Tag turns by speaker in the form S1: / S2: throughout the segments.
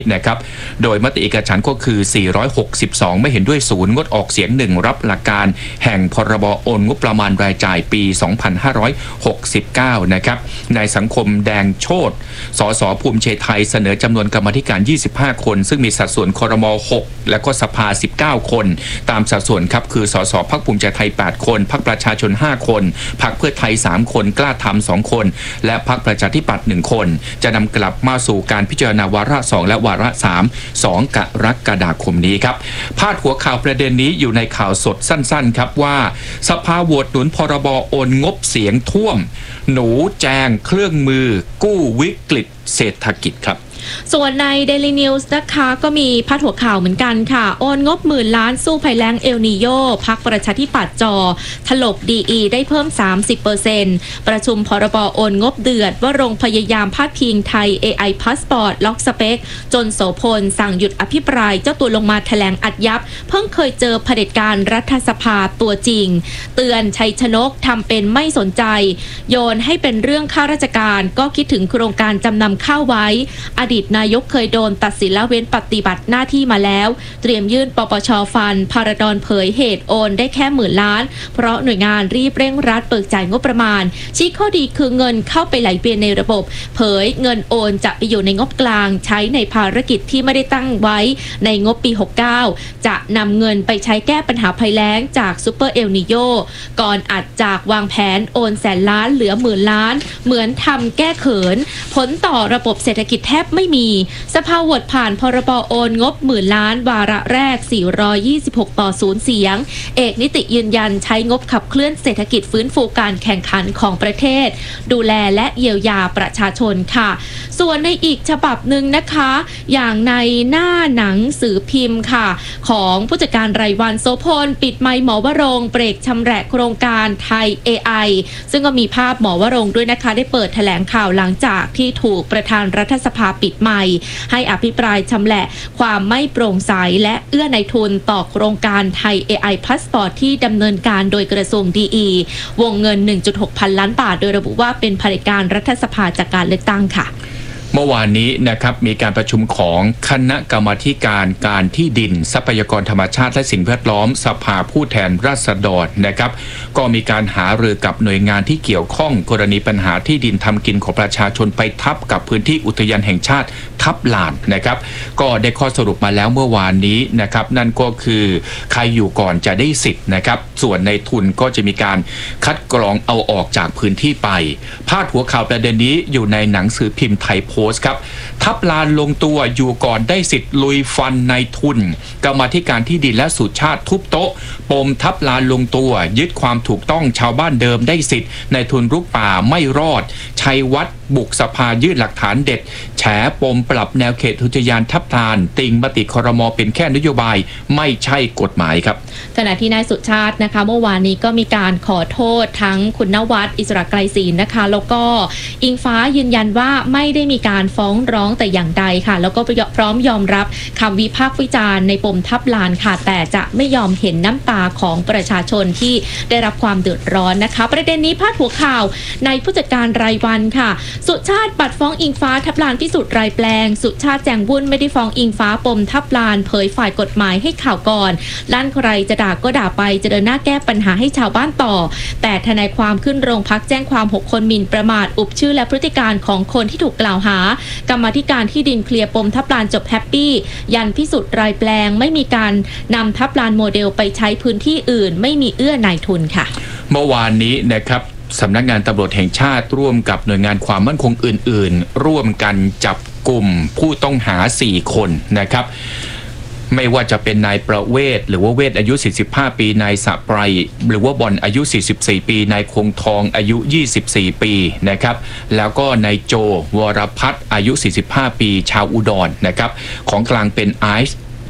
S1: นะครับโดยมติเอกฉันท์ก็คือ462ไม่เห็นด้วย0งดออกเสียง1รับหลักการแห่งพรบโอนงบประมาณรายจ่ายปี2569นะครับนายสังคมแดงโชติสสภูมิใจไทยเสนอจำนวนกรรมาธิการ25คนซึ่งมีสัดส่วนครม6และก็สภา19คนตามสัดส่วนครับคือสสพรรคภูมิใจไทย8คนพรรคประชาชน5คนพรรคเพื่อไทย3คนกล้าทำ2คนและพรรคประชาธิปัตย์1คนจะนำกลับมาสู่การพิจารณาวาระ2และวาระ3 2 กรกฎาคมนี้ครับพาดหัวข่าวประเด็นนี้อยู่ในข่าวสดสั้นๆครับว่าสภาโหวตหนุนพรบโอนงบเสียงท่วมหนูแจงเครื่องมือกู้วิกฤตเศรษฐกิจครับ
S2: ส่วนใน Daily News นะคะก็มีพาดหัวข่าวเหมือนกันค่ะโอนงบ10,000 ล้านสู้ภัยแล้งเอลนีโยพรรคประชาธิปัตย์ถลกดีได้เพิ่ม 30% ประชุมพรบโอนงบเดือดว่าโรงพยายามพาดพิงไทย AI Passport ล็อกสเปคจนโสพลสั่งหยุดอภิปรายเจ้าตัวลงมาแถลงอัดยับเพิ่งเคยเจอเผด็จการรัฐสภาตัวจริงเตือนชัยชนกทำเป็นไม่สนใจโยนให้เป็นเรื่องข้าราชการก็คิดถึงโครงการจำนำข้าวไว้อดีตนายกเคยโดนตัดสินละเว้นปฏิบัติหน้าที่มาแล้วเตรียมยื่นปปช.ฟันพาราดอนเผยเหตุโอนได้แค่10,000 ล้านเพราะหน่วยงานรีบเร่งรัดเบิกจ่ายงบประมาณชี้ข้อดีคือเงินเข้าไปไหลเวียนในระบบเผยเงินโอนจะไปอยู่ในงบกลางใช้ในภารกิจที่ไม่ได้ตั้งไว้ในงบปี69จะนำเงินไปใช้แก้ปัญหาภัยแล้งจากซูเปอร์เอลนิโยก่อนอัดจากวางแผนโอนแสนล้านเหลือ10,000 ล้านเหมือนทำแก้เขินผลต่อระบบเศรษฐกิจแทบไม่มีสภาโหวตผ่านพรบโอนงบ10,000 ล้านวาระแรก426ต่อ0เสียงเอกนิติยืนยันใช้งบขับเคลื่อนเศรษฐกิจฟื้นฟูการแข่งขันของประเทศดูแลและเยียวยาประชาชนค่ะส่วนในอีกฉบับหนึ่งนะคะอย่างในหน้าหนังสือพิมพ์ค่ะของผู้จัดการรายวันโสพลปิดไมค์หมอวรงค์เบรกชำแหละโครงการไทย AI ซึ่งก็มีภาพหมอวรงค์ด้วยนะคะได้เปิดแถลงข่าวหลังจากที่ถูกประธานรัฐสภาปิดไมค์ให้อภิปรายชำแหละความไม่โปร่งใสและเอื้อในทุนต่อโครงการไทย AI Passport ที่ดำเนินการโดยกระทรวงดีวงเงิน 1.6 พันล้านบาทโดยระบุว่าเป็นเผด็จการรัฐสภาจากการเลือกตั้งค่ะ
S1: เมื่อวานนี้นะครับมีการประชุมของคณะกรรมาธิการที่ดินทรัพยากรธรรมชาติและสิ่งแวดล้อมสภาผู้แทนราษฎรนะครับก็มีการหารือกับหน่วยงานที่เกี่ยวข้องกรณีปัญหาที่ดินทำกินของประชาชนไปทับกับพื้นที่อุทยานแห่งชาติทับลานนะครับก็ได้ข้อสรุปมาแล้วเมื่อวานนี้นะครับนั่นก็คือใครอยู่ก่อนจะได้สิทธิ์นะครับส่วนในทุนก็จะมีการคัดกรองเอาออกจากพื้นที่ไปพาดหัวข่าวประเด็นนี้อยู่ในหนังสือพิมพ์ไทยโพสต์ครับทับลานลงตัวอยู่ก่อนได้สิทธิ์ลุยฟันในทุนกรรมาธิการที่ดินและสุชาติทุบโต๊ะปมทับลานลงตัวยึดความถูกต้องชาวบ้านเดิมได้สิทธิ์ในทุนรุกป่าไม่รอดชัยวัฒน์บุกสภายื่นหลักฐานเด็ดแฉปมปรับแนวเขตอุทยานทับลานติงมติครม.เป็นแค่นโยบายไม่ใช่กฎหมายครับ
S2: ขณะที่นายสุชาตินะคะเมื่อวานนี้ก็มีการขอโทษทั้งคุณนวัดอิสระไกรศรีนะคะแล้วก็อิงฟ้ายืนยันว่าไม่ได้มีการฟ้องร้องแต่อย่างใดค่ะแล้วก็พร้อมยอมรับคำวิพากษ์วิจารณ์ในปมทับลานค่ะแต่จะไม่ยอมเห็นน้ำตาของประชาชนที่ได้รับความเดือดร้อนนะคะประเด็นนี้พาดหัวข่าวในผู้จัดการรายวันค่ะสุชาติปัดฟ้องอิงฟ้าทับลานพิสูจน์รายแปลงสุชาติแจงวุ่นไม่ได้ฟ้องอิงฟ้าปมทับลานเผยฝ่ายกฎหมายให้ข่าวก่อนลั่นใครจะด่าก็ด่าไปจะเดินหน้าแก้ปัญหาให้ชาวบ้านต่อแต่ทนายความขึ้นโรงพักแจ้งความ6คนหมิ่นประมาทอุบชื่อและพฤติการของคนที่ถูกกล่าวหากรรมาธิการที่ดินเคลียร์ปมทับลานจบแฮปปี้ยันพิสูจน์รายแปลงไม่มีการนำทับลานโมเดลไปใช้พื้นที่อื่นไม่มีเอื้อนายทุนค่ะ
S1: เมื่อวานนี้นะครับสำนักงานตำรวจแห่งชาติร่วมกับหน่วยงานความมั่นคงอื่นๆร่วมกันจับกลุ่มผู้ต้องหา4คนนะครับไม่ว่าจะเป็นนายประเวศหรือว่าเวศอายุ45ปีนายสะไพรหรือว่าบอลอายุ44ปีนายคงทองอายุ24ปีนะครับแล้วก็นายโจวรพัฒน์อายุ45ปีชาวอุดรนะครับของกลางเป็นไอซ์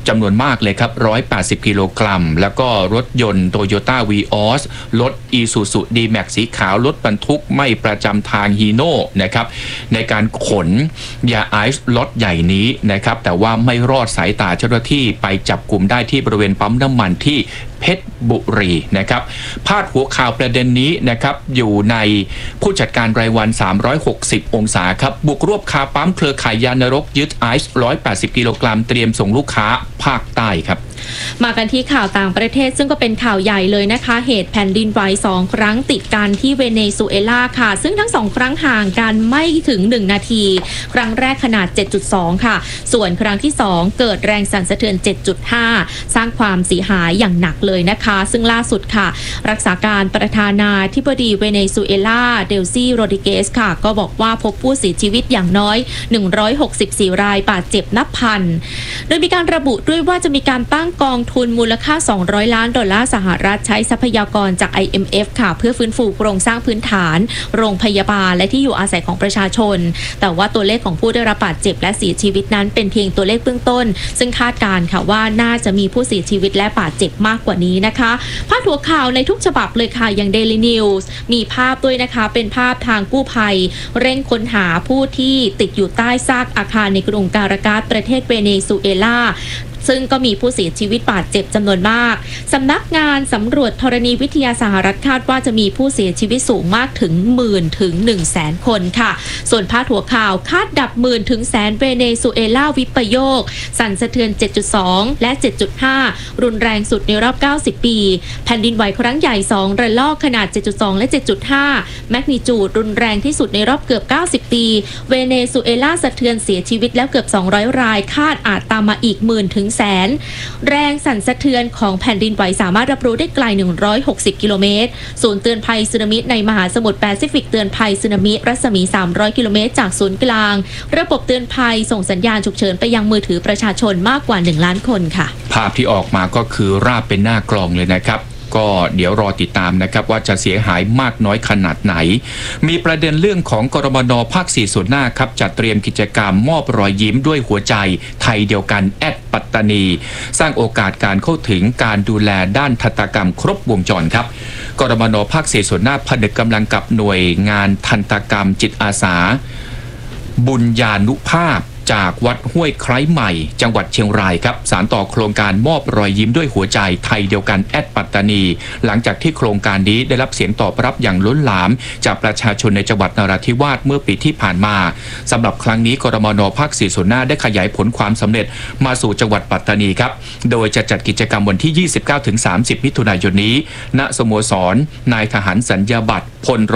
S1: จำนวนมากเลยครับ180กิโลกรัมแล้วก็รถยนต์ Toyota Vios รถ Isuzu D-Max สีขาวรถบรรทุกไม่ประจำทาง Hino นะครับในการขนยาไอซ์ล็อตใหญ่นี้นะครับแต่ว่าไม่รอดสายตาเจ้าหน้าที่ไปจับกลุ่มได้ที่บริเวณปั๊มน้ำมันที่เพชรบุรีนะครับพาดหัวข่าวประเด็นนี้นะครับอยู่ในผู้จัดการรายวัน360องศาครับบุกรวบคาปั๊มเครือข่ายยานรกยึดไอซ์180กิโลกรัมเตรียมส่งลูกค้าภาคใต้ครับ
S2: มากันที่ข่าวต่างประเทศซึ่งก็เป็นข่าวใหญ่เลยนะคะเหตุแผ่นดินไหว2ครั้งติดกันที่เวเนซุเอลาค่ะซึ่งทั้ง2ครั้งห่างกันไม่ถึง1นาทีครั้งแรกขนาด 7.2 ค่ะส่วนครั้งที่2เกิดแรงสั่นสะเทือน 7.5 สร้างความเสียหายอย่างหนักเลยนะคะซึ่งล่าสุดค่ะรักษาการประธานาธิบดีเวเนซุเอลาเดลซี่โรดิเกสค่ะก็บอกว่าพบผู้เสียชีวิตอย่างน้อย164รายบาดเจ็บนับพันโดยมีการระบุด้วยว่าจะมีการตั้งกองทุนมูลค่า$200 ล้านสหรัฐใช้ทรัพยากรจาก IMF ค่ะเพื่อฟื้นฟูโครงสร้างพื้นฐานโรงพยาบาลและที่อยู่อาศัยของประชาชนแต่ว่าตัวเลขของผู้ได้รับบาดเจ็บและเสียชีวิตนั้นเป็นเพียงตัวเลขเบื้องต้นซึ่งคาดการณ์ค่ะว่าน่าจะมีผู้เสียชีวิตและบาดเจ็บมากกว่านี้นะคะพาดหัวข่าวในทุกฉบับเลยค่ะอย่าง Daily News มีภาพด้วยนะคะเป็นภาพทางกู้ภัยเร่งค้นหาผู้ที่ติดอยู่ใต้ซากอาคารในกรุงการากาสประเทศเวเนซุเอลาซึ่งก็มีผู้เสียชีวิตบาดเจ็บจำนวนมากสำนักงานสำรวจธรณีวิทยาสหรัฐคาดว่าจะมีผู้เสียชีวิตสูงมากถึง10,000 ถึง 100,000 คนค่ะส่วนพาดหัวข่าวคาดดับ10,000 ถึงแสนเวเนซุเอลาวิปโยคสั่นสะเทือน 7.2 และ 7.5 รุนแรงสุดในรอบ 90 ปีแผ่นดินไหวครั้งใหญ่2ระลอกขนาด 7.2 และ 7.5 แมกนิจูดรุนแรงที่สุดในรอบเกือบ 90 ปีเวเนซุเอลาสะเทือนเสียชีวิตแล้วเกือบ200 รายคาดอาจตามมาอีก10,000 ถึงแสนแรงสั่นสะเทือนของแผ่นดินไหวสามารถรับรู้ได้ไกล160กิโลเมตรศูนย์เตือนภัยสึนามิในมหาสมุทรแปซิฟิกเตือนภัยสึนามิรัศมี300กิโลเมตรจากศูนย์กลางระบบเตือนภัยส่งสัญญาณฉุกเฉินไปยังมือถือประชาชนมากกว่า1ล้านคนค่ะ
S1: ภาพที่ออกมาก็คือราบเป็นหน้ากลองเลยนะครับก็เดี๋ยวรอติดตามนะครับว่าจะเสียหายมากน้อยขนาดไหนมีประเด็นเรื่องของกรมน.ภาค4ส่วนหน้าครับจัดเตรียมกิจกรรมมอบรอยยิ้มด้วยหัวใจไทยเดียวกันปัตตานีสร้างโอกาสการเข้าถึงการดูแลด้านทันตกรรมครบวงจรครับกรมน.ภาค4ส่วนหน้าผนึกกำลังกับหน่วยงานทันตกรรมจิตอาสาบุญญานุภาพจากวัดห้วยไคร้ใหม่จังหวัดเชียงรายครับสานต่อโครงการมอบรอยยิ้มด้วยหัวใจไทยเดียวกันปัตตานีหลังจากที่โครงการนี้ได้รับเสียงตอบรับอย่างล้นหลามจากประชาชนในจังหวัดนราธิวาสเมื่อปีที่ผ่านมาสำหรับครั้งนี้กรมน.ภาค4ส่วนหน้าได้ขยายผลความสำเร็จมาสู่จังหวัดปัตตานีครับโดยจะจัดกิจกรรมวันที่ 29-30 มิถุนายนนี้ณสโมสรนายทหารสัญญาบัตรพลร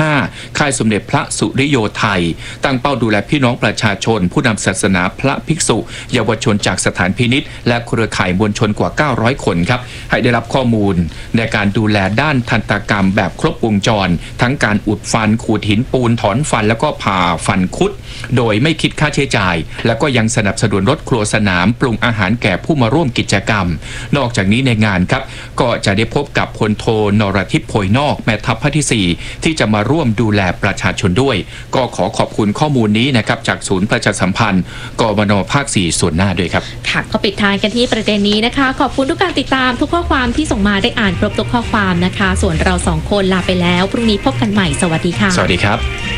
S1: 15ค่ายสมเด็จพระสุริโยไทยตั้งเป้าดูแลพี่น้องประชาชนผู้นำศาสนาพระภิกษุเยาวชนจากสถานพินิจและเครือข่ายมวลชนกว่า900คนครับให้ได้รับข้อมูลในการดูแลด้านทันตกรรมแบบครบวงจรทั้งการอุดฟันขูดหินปูนถอนฟันแล้วก็ผ่าฟันคุดโดยไม่คิดค่าใช้จ่ายแล้วก็ยังสนับสนุนรถครัวสนามปรุงอาหารแก่ผู้มาร่วมกิจกรรมนอกจากนี้ในงานครับก็จะได้พบกับพลโทนรทิพย์โพยนอกแม่ทัพภาคที่4ที่จะมาร่วมดูแลประชาชนด้วยก็ขอขอบคุณข้อมูลนี้นะครับจากศูนย์ประชาสัมพันธ์กมน.ภาค4ส่วนหน้าด้วยครับ
S2: ค่ะก็ปิดท้ายกันที่ประเด็นนี้นะคะขอบคุณทุกการติดตามทุกข้อความที่ส่งมาได้อ่านครบทุกข้อความนะคะส่วนเรา2คนลาไปแล้วพรุ่งนี้พบกันใหม่สวัสดีค่ะ
S1: สวัสดีครับ